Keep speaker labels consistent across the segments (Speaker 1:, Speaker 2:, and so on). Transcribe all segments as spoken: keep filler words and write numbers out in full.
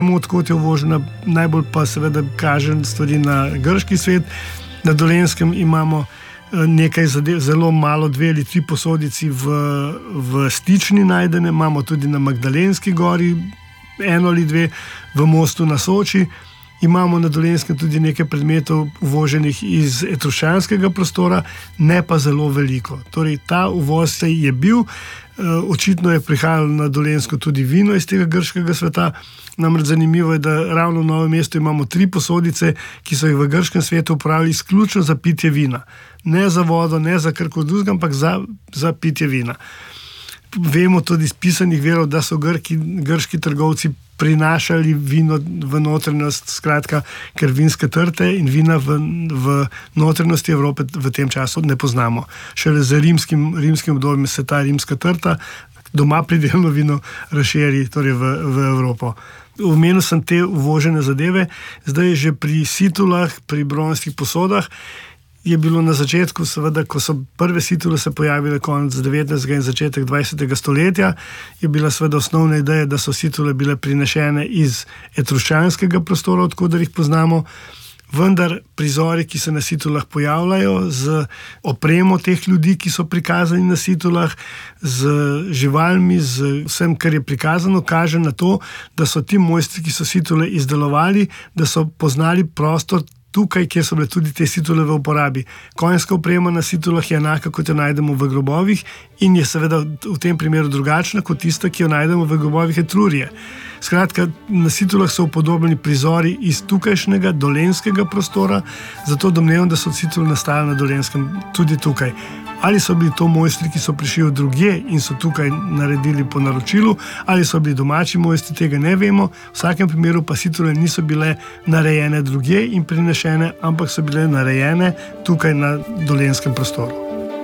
Speaker 1: odkot je uvožena, najbolj pa seveda kaže stvari na grški svet. Na Dolenjskem imamo nekaj zadev, zelo malo, dve ali tri posodici v, v Stični najdene, imamo tudi na Magdalenski gori eno ali dve, v Mostu na Soči. Imamo na Dolenjskem tudi nekaj predmetov uvoženih iz etrušanskega prostora, ne pa zelo veliko. Torej, ta uvoz je bil, očitno je prihajalo na Dolenjsko tudi vino iz tega grškega sveta. Namreč zanimivo je, da ravno v Novem mestu imamo tri posodice, ki so jih v grškem svetu uporabljali izključno za pitje vina. Ne za vodo, ne za karkoli drugega, ampak za, za pitje vina. Vemo tudi iz pisanih virov, da so grki, grški trgovci prinašali vino v notranjost, skratka, ker vinske trte in vina v, v notranjosti Evrope v tem času ne poznamo. Šele za rimskim, rimskim obdobjem se ta rimska trta, doma pridelano vino, razširi torej v, v Evropo. Omenil sem te uvožene zadeve, zdaj že pri situlah, pri bronastih posodah, je bilo na začetku, seveda, ko so prve situle se pojavile konec devetnajstega in začetek dvajsetega stoletja, je bila seveda osnovna ideja, da so situle bile prinešene iz etrušanskega prostora, odkuder jih poznamo, vendar prizori, ki se na situlah pojavljajo, z opremo teh ljudi, ki so prikazani na situlah, z živalmi, z vsem, kar je prikazano, kaže na to, da so ti mojstri, ki so situle izdelovali, da so poznali prostor tukaj, kjer so bile tudi te situle v uporabi. Konjska oprema na situlah je enaka, kot jo najdemo v grobovih in je seveda v tem primeru drugačna kot tista, ki jo najdemo v grobovih Etrurije. Skratka, na situlah so upodobljeni prizori iz tukajšnjega dolenjskega prostora, zato domnevam, da so situle nastale na Dolenjskem tudi tukaj. Ali so bili to mojstri, ki so prišli od drugje in so tukaj naredili po naročilu, ali so bili domači mojstri, tega ne vemo. V vsakem primeru pa situle niso bile narejene drugje in prinešene, ampak so bile narejene tukaj na dolenjskem prostoru.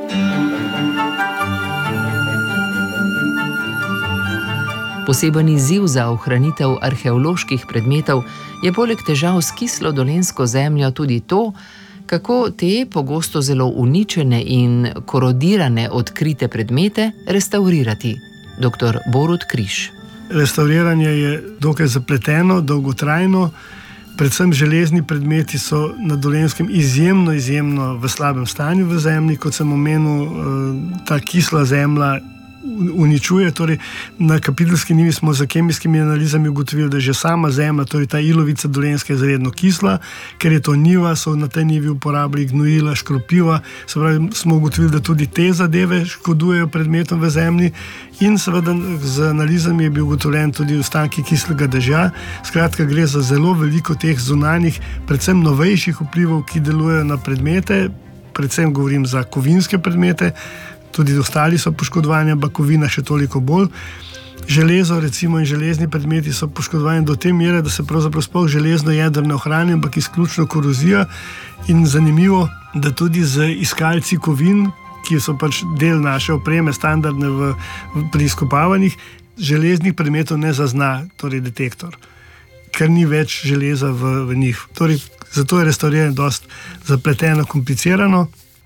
Speaker 2: Poseben izziv za ohranitev arheoloških predmetov je poleg težav s kislo dolenjsko zemljo tudi to, kako te pogosto zelo uničene in korodirane odkrite predmete restaurirati. Doktor Borut Križ.
Speaker 1: Restauriranje je dokaj zapleteno, dolgotrajno. Predvsem železni predmeti so na Dolenjskem izjemno, izjemno v slabem stanju v zemlji. Kot sem omenil, ta kisla zemlja uničuje. Torej, na kapiteljski nivi smo za kemijskimi analizami ugotovili, da že sama zemlja, torej ta ilovica dolenjska, je izredno kisla, ker je to niva, so na tej nivi uporabili gnojila, škropiva. Se pravi, smo ugotovili, da tudi te zadeve škodujejo predmetom v zemlji in seveda z analizami je bil ugotovljen tudi ostanki kislega dežja. Skratka, gre za zelo veliko teh zunanjih, predvsem novejših vplivov, ki delujejo na predmete, predvsem govorim za kovinske predmete. Tudi ostali so poškodovani, ampak kovina še toliko bolj. Železo recimo in železni predmeti so poškodovani do te mere, da se pravzaprav sploh železno jedro ne ohrani, ampak izključno korozija. In zanimivo, da tudi z iskalci kovin, ki so pač del naše opreme, standardne v, v, pri izkopavanjih, železnih predmetov ne zazna, torej detektor, ker ni več železa v, v njih. Torej, zato je restauriranje dosti zapleteno, komplicirano.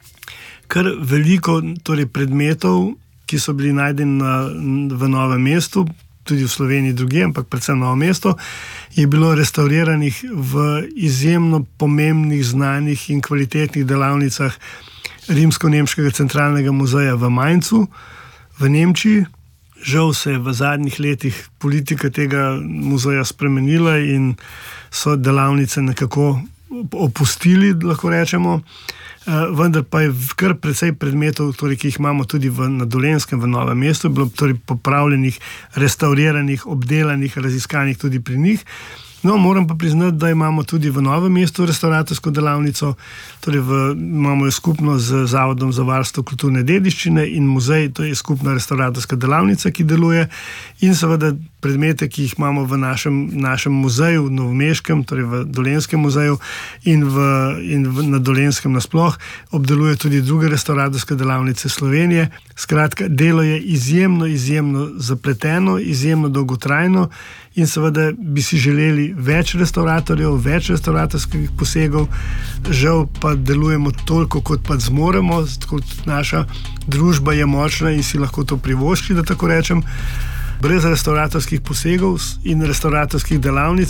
Speaker 1: Kar veliko torej, predmetov, ki so bili najdeni na, v Novem mestu, tudi v Sloveniji drugje, ampak predvsem Novo mesto, je bilo restauriranih v izjemno pomembnih, znanih in kvalitetnih delavnicah Rimsko-nemškega centralnega muzeja v Mainzu, v Nemčiji. Žal se je v zadnjih letih politika tega muzeja spremenila in so delavnice nekako opustili, lahko rečemo. Uh, vendar pa je kar precej predmetov, torej, ki jih imamo tudi v, na Dolenjskem, v Novem mestu, bilo torej popravljenih, restauriranih, obdelanih, raziskanih tudi pri njih. No, moram pa priznati, da imamo tudi v Novem mestu restauratorsko delavnico, torej v, imamo jo skupno z Zavodom za varstvo kulturne dediščine in muzej, to je skupna restauratorska delavnica, ki deluje, in seveda predmete, ki jih imamo v našem, našem muzeju, novomeškem, torej v Dolenjskem muzeju in, v, in v, na Dolenjskem nasploh, obdeluje tudi druge restauratorske delavnice Slovenije. Skratka, delo je izjemno, izjemno zapleteno, izjemno dolgotrajno in seveda bi si želeli več restauratorjev, več restauratorskih posegov, žal pa delujemo toliko, kot pa zmoremo, kot naša družba je močna in si lahko to privošči, da tako rečem. brez restauratorskih posegov in restauratorskih delavnic